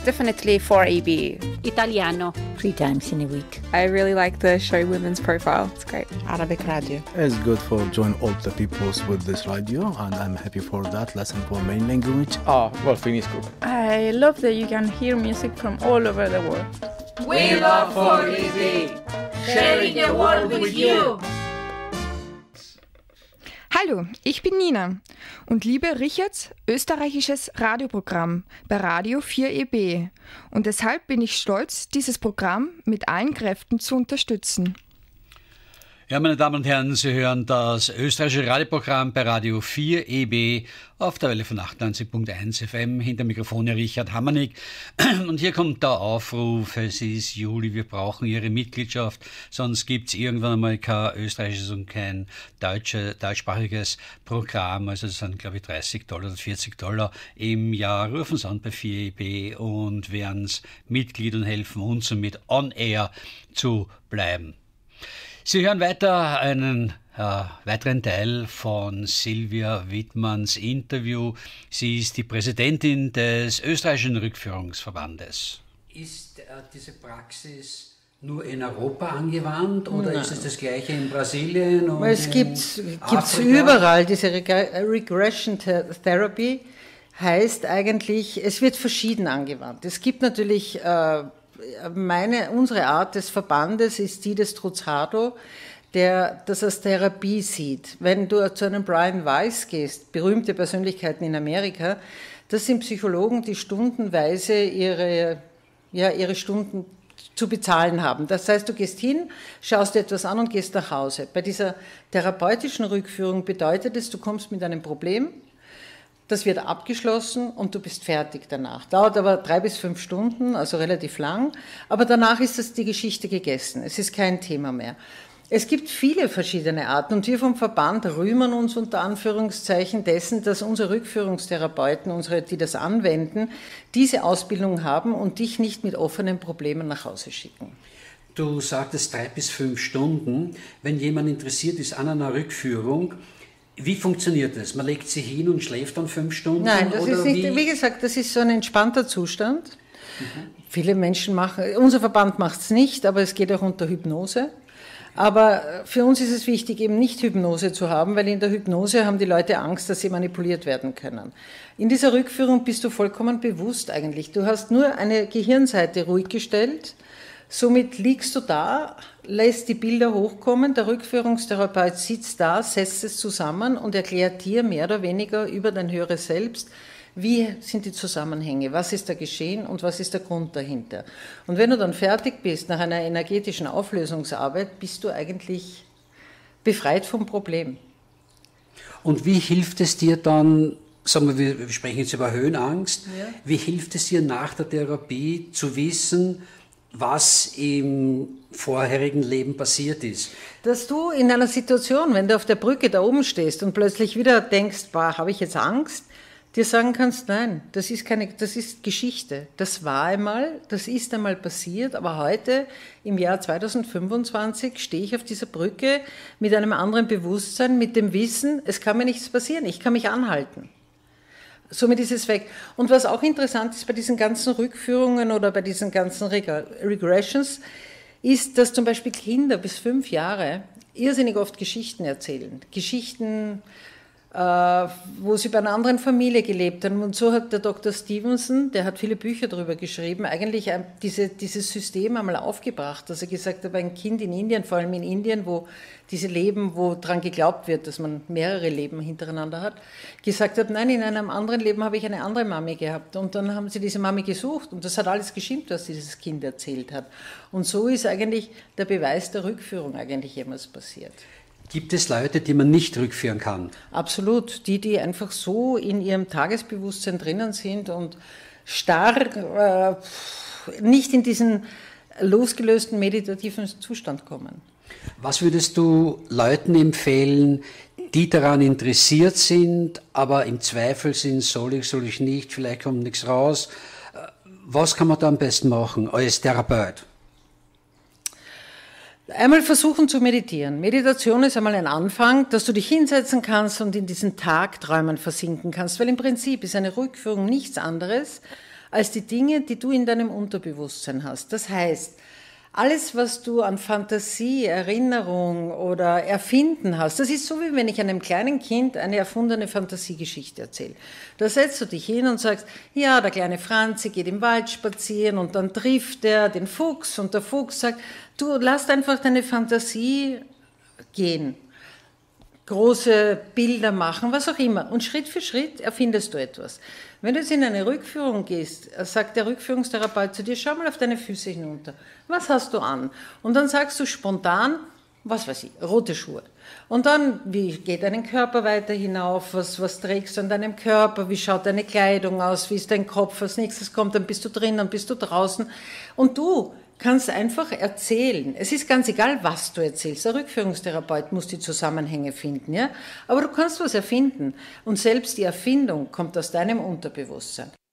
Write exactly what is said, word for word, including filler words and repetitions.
definitely four A B. Italiano. Three times in a week. I really like the show Women's Profile. It's great. Arabic radio. It's good for join all the peoples with this radio, and I'm happy for that. Lesson for main language. Ah, well, Finnish group. I love that you can hear music from all over the world. We love four A B. Sharing the world with you. Hallo, ich bin Nina und liebe Richards österreichisches Radioprogramm bei Radio vier E B. Und deshalb bin ich stolz, dieses Programm mit allen Kräften zu unterstützen. Ja, meine Damen und Herren, Sie hören das österreichische Radioprogramm bei Radio vier E B auf der Welle von achtundneunzig Komma eins F M. Hinter dem Mikrofon Herr Richard Hammernick. Und hier kommt der Aufruf, es ist Juli, wir brauchen Ihre Mitgliedschaft, sonst gibt es irgendwann einmal kein österreichisches und kein deutsche, deutschsprachiges Programm. Also das sind, glaube ich, dreißig Dollar oder vierzig Dollar im Jahr. Rufen Sie an bei vier E B und werden es Mitglied und helfen uns somit on air zu bleiben. Sie hören weiter einen äh, weiteren Teil von Silvia Wittmanns Interview. Sie ist die Präsidentin des österreichischen Rückführungsverbandes. Ist äh, diese Praxis nur in Europa angewandt oder Nein. ist es das Gleiche in Brasilien? Und es gibt es überall. Diese Reg- Regression Therapy heißt eigentlich, es wird verschieden angewandt. Es gibt natürlich... Äh, Meine, unsere Art des Verbandes ist die des Truzzado, der das als Therapie sieht. Wenn du zu einem Brian Weiss gehst, berühmte Persönlichkeiten in Amerika, das sind Psychologen, die stundenweise ihre, ja, ihre Stunden zu bezahlen haben. Das heißt, du gehst hin, schaust dir etwas an und gehst nach Hause. Bei dieser therapeutischen Rückführung bedeutet es, du kommst mit einem Problem, das wird abgeschlossen und du bist fertig danach. Dauert aber drei bis fünf Stunden, also relativ lang. Aber danach ist das die Geschichte gegessen. Es ist kein Thema mehr. Es gibt viele verschiedene Arten und wir vom Verband rühmen uns unter Anführungszeichen dessen, dass unsere Rückführungstherapeuten, unsere, die das anwenden, diese Ausbildung haben und dich nicht mit offenen Problemen nach Hause schicken. Du sagtest drei bis fünf Stunden. Wenn jemand interessiert ist an einer Rückführung, wie funktioniert das? Man legt sich hin und schläft dann fünf Stunden? Nein, das oder ist nicht, wie? wie gesagt, das ist so ein entspannter Zustand. Mhm. Viele Menschen machen, unser Verband macht es nicht, aber es geht auch unter Hypnose. Aber für uns ist es wichtig, eben nicht Hypnose zu haben, weil in der Hypnose haben die Leute Angst, dass sie manipuliert werden können. In dieser Rückführung bist du vollkommen bewusst eigentlich. Du hast nur eine Gehirnseite ruhig gestellt. Somit liegst du da, lässt die Bilder hochkommen, der Rückführungstherapeut sitzt da, setzt es zusammen und erklärt dir mehr oder weniger über dein höheres Selbst, wie sind die Zusammenhänge, was ist da geschehen und was ist der Grund dahinter. Und wenn du dann fertig bist nach einer energetischen Auflösungsarbeit, bist du eigentlich befreit vom Problem. Und wie hilft es dir dann, sagen wir, wir sprechen jetzt über Höhenangst, ja. Wie hilft es dir nach der Therapie zu wissen, was im vorherigen Leben passiert ist? Dass du in einer Situation, wenn du auf der Brücke da oben stehst und plötzlich wieder denkst, boah, habe ich jetzt Angst, dir sagen kannst, nein, das ist keine, das ist Geschichte. Das war einmal, das ist einmal passiert, aber heute, im Jahr zweitausendfünfundzwanzig, stehe ich auf dieser Brücke mit einem anderen Bewusstsein, mit dem Wissen, es kann mir nichts passieren, ich kann mich anhalten. Somit ist es weg. Und was auch interessant ist bei diesen ganzen Rückführungen oder bei diesen ganzen Reg- Regressions, ist, dass zum Beispiel Kinder bis fünf Jahre irrsinnig oft Geschichten erzählen. Geschichten, äh, wo sie bei einer anderen Familie gelebt haben. Und so hat der Doktor Stevenson, der hat viele Bücher darüber geschrieben, eigentlich ein, diese, dieses System einmal aufgebracht, dass er gesagt hat, ein Kind in Indien, vor allem in Indien, wo diese Leben, wo daran geglaubt wird, dass man mehrere Leben hintereinander hat, gesagt hat, nein, in einem anderen Leben habe ich eine andere Mami gehabt. Und dann haben sie diese Mami gesucht und das hat alles gestimmt, was dieses Kind erzählt hat. Und so ist eigentlich der Beweis der Rückführung eigentlich jemals passiert. Gibt es Leute, die man nicht rückführen kann? Absolut. Die, die einfach so in ihrem Tagesbewusstsein drinnen sind und starr, äh, nicht in diesen losgelösten meditativen Zustand kommen. Was würdest du Leuten empfehlen, die daran interessiert sind, aber im Zweifel sind, soll ich, soll ich nicht, vielleicht kommt nichts raus. Was kann man da am besten machen als Therapeut? Einmal versuchen zu meditieren. Meditation ist einmal ein Anfang, dass du dich hinsetzen kannst und in diesen Tagträumen versinken kannst, weil im Prinzip ist eine Rückführung nichts anderes als die Dinge, die du in deinem Unterbewusstsein hast. Das heißt, alles, was du an Fantasie, Erinnerung oder Erfinden hast, das ist so, wie wenn ich einem kleinen Kind eine erfundene Fantasiegeschichte erzähle. Da setzt du dich hin und sagst, ja, der kleine Franzi geht im Wald spazieren und dann trifft er den Fuchs und der Fuchs sagt, du lass einfach deine Fantasie gehen. Große Bilder machen, was auch immer. Und Schritt für Schritt erfindest du etwas. Wenn du jetzt in eine Rückführung gehst, sagt der Rückführungstherapeut zu dir, schau mal auf deine Füße hinunter. Was hast du an? Und dann sagst du spontan, was weiß ich, rote Schuhe. Und dann, wie geht dein Körper weiter hinauf? Was, was trägst du an deinem Körper? Wie schaut deine Kleidung aus? Wie ist dein Kopf? Als nächstes kommt, dann bist du drin, dann bist du draußen. Und du kannst einfach erzählen. Es ist ganz egal, was du erzählst. Der Rückführungstherapeut muss die Zusammenhänge finden, ja? Aber du kannst was erfinden. Und selbst die Erfindung kommt aus deinem Unterbewusstsein.